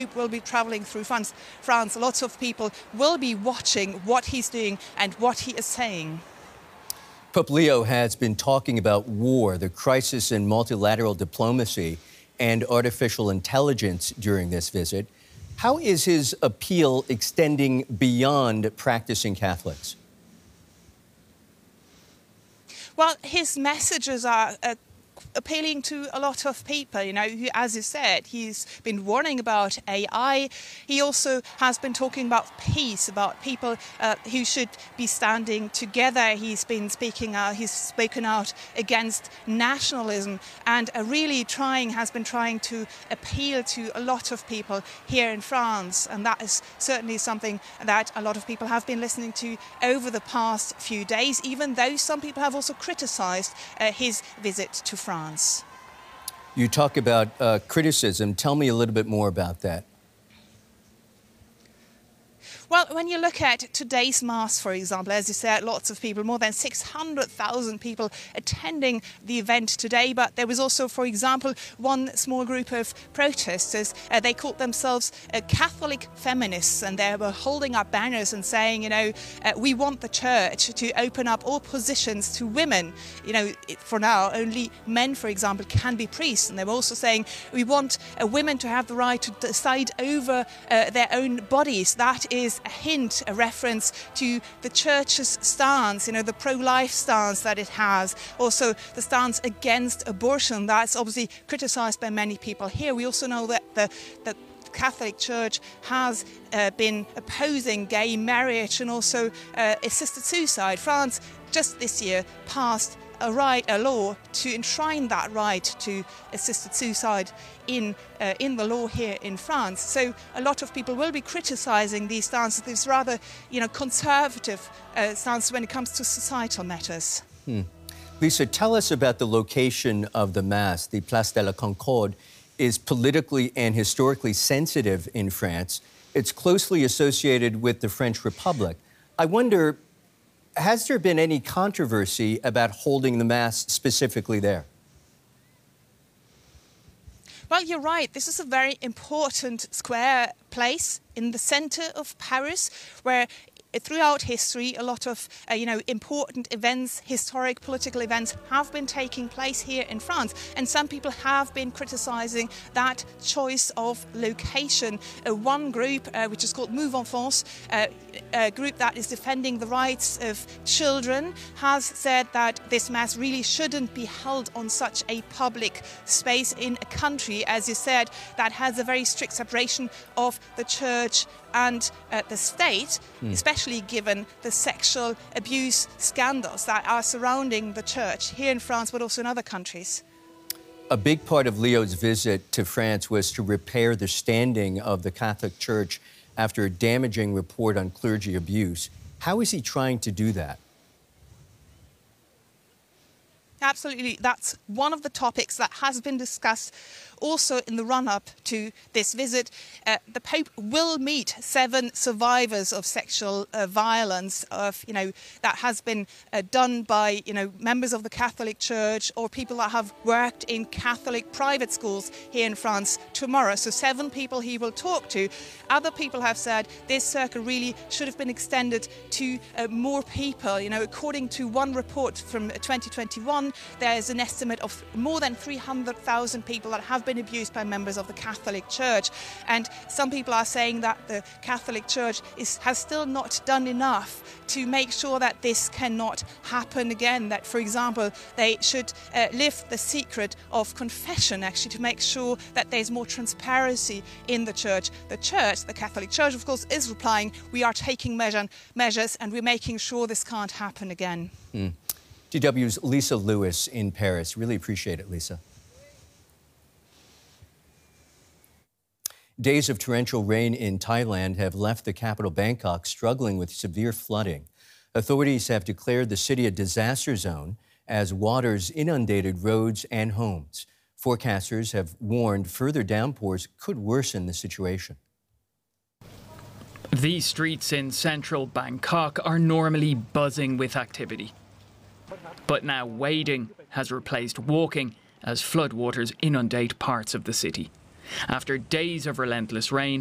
will be travelling through France. Lots of people will be watching what he's doing and what he is saying. Pope Leo has been talking about war, the crisis in multilateral diplomacy, and artificial intelligence during this visit. How is his appeal extending beyond practicing Catholics? Well, his messages are appealing to a lot of people, you know, who, as you said, he's been warning about AI. He also has been talking about peace, about people who should be standing together. He's been he's spoken out against nationalism and has been trying to appeal to a lot of people here in France. And that is certainly something that a lot of people have been listening to over the past few days, even though some people have also criticised his visit to France. You talk about criticism. Tell me a little bit more about that. Well, when you look at today's Mass, for example, as you said, lots of people, more than 600,000 people attending the event today. But there was also, for example, one small group of protesters. They called themselves Catholic feminists, and they were holding up banners and saying, you know, we want the church to open up all positions to women. You know, for now, only men, for example, can be priests. And they were also saying we want women to have the right to decide over their own bodies. That is a hint, a reference to the church's stance, you know, the pro-life stance that it has. Also, the stance against abortion. That's obviously criticised by many people here. We also know that the Catholic Church has been opposing gay marriage and also assisted suicide. France just this year passed a law to enshrine that right to assisted suicide in the law here in France. So a lot of people will be criticising these stances, this rather, you know, conservative stance when it comes to societal matters. Lisa, tell us about the location of the Mass. The Place de la Concorde is politically and historically sensitive in France. It's closely associated with the French Republic. I wonder, has there been any controversy about holding the Mass specifically there? Well, you're right. This is a very important square place in the centre of Paris, where throughout history, a lot of important events, historic political events, have been taking place here in France. And some people have been criticising that choice of location. One group, which is called Move Enfance, a group that is defending the rights of children, has said that this Mass really shouldn't be held on such a public space in a country, as you said, that has a very strict separation of the church and the state, especially given the sexual abuse scandals that are surrounding the church here in France, but also in other countries. A big part of Leo's visit to France was to repair the standing of the Catholic Church after a damaging report on clergy abuse. How is he trying to do that? Absolutely. That's one of the topics that has been discussed also in the run-up to this visit. The Pope will meet 7 survivors of sexual violence that has been done by members of the Catholic Church or people that have worked in Catholic private schools here in France tomorrow. So 7 people he will talk to. Other people have said this circle really should have been extended to more people. According to one report from 2021, there is an estimate of more than 300,000 people that have been abused by members of the Catholic Church. And some people are saying that the Catholic Church has still not done enough to make sure that this cannot happen again. That, for example, they should lift the secret of confession, actually, to make sure that there's more transparency in the Church. The Catholic Church, of course, is replying, we are taking measures and we're making sure this can't happen again. DW's Lisa Lewis in Paris. Really appreciate it, Lisa. Days of torrential rain in Thailand have left the capital Bangkok struggling with severe flooding. Authorities have declared the city a disaster zone as waters inundated roads and homes. Forecasters have warned further downpours could worsen the situation. These streets in central Bangkok are normally buzzing with activity. But now wading has replaced walking as floodwaters inundate parts of the city. After days of relentless rain,